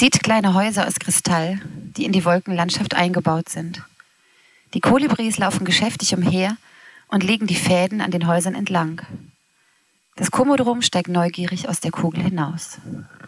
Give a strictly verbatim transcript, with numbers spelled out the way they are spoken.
sieht kleine Häuser aus Kristall, die in die Wolkenlandschaft eingebaut sind. Die Kolibris laufen geschäftig umher und legen die Fäden an den Häusern entlang. Das Komodrom steigt neugierig aus der Kugel hinaus.